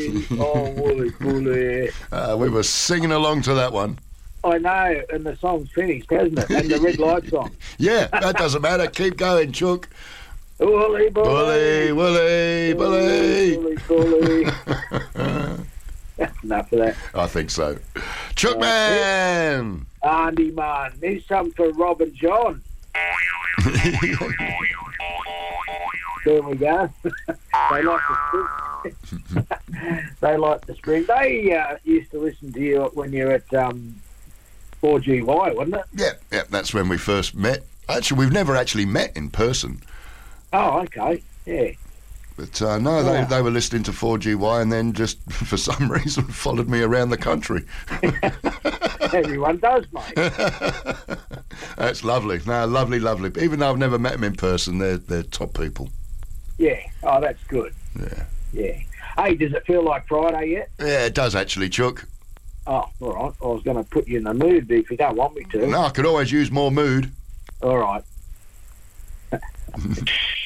Woolly. Oh, Woolly, Woolly. We were singing along to that one. I know, and the song's finished, hasn't it? And the red light song. Yeah, that doesn't matter. Keep going, Chook. Woolly, Bully, Woolly, Bully. Woolly, Woolly. Enough of that. I think so. Chook Man! Andy, man. Here's some for Rob and John. There we go. They like the spring. They like the spring. They used to listen to you when you were at 4GY, wasn't it? Yeah, that's when we first met. Actually, we've never actually met in person. Oh, okay. Yeah. But no, they were listening to 4GY and then just, for some reason, followed me around the country. Everyone does, mate. That's lovely. No, lovely, lovely. Even though I've never met them in person, they're top people. Yeah. Oh, that's good. Yeah. Hey, does it feel like Friday yet? Yeah, it does actually, Chook. Oh, all right. I was going to put you in the mood, but if you don't want me to. No, I could always use more mood. All right.